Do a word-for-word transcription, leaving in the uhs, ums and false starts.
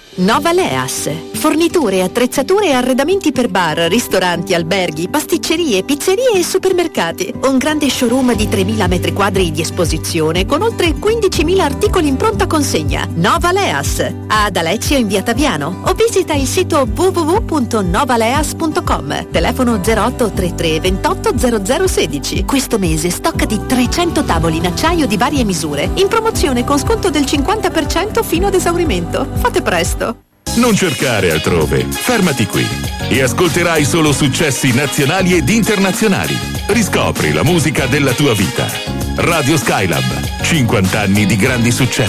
Nova Leas. Forniture, attrezzature e arredamenti per bar, ristoranti, alberghi, pasticcerie, pizzerie e supermercati. Un grande showroom di tremila metri quadri di esposizione con oltre quindicimila articoli in pronta consegna. Nova Leas. Ad Aleccio in via Taviano o visita il sito w w w punto novaleas punto com. Telefono zero otto trentatré ventotto zero zero sedici. Questo mese stocca di trecento tavoli in acciaio di varie misure. In promozione con sconto del cinquanta per cento fino ad esaurimento. Fate presto. Non cercare altrove, fermati qui e ascolterai solo successi nazionali ed internazionali. Riscopri la musica della tua vita. Radio Skylab, cinquanta anni di grandi successi.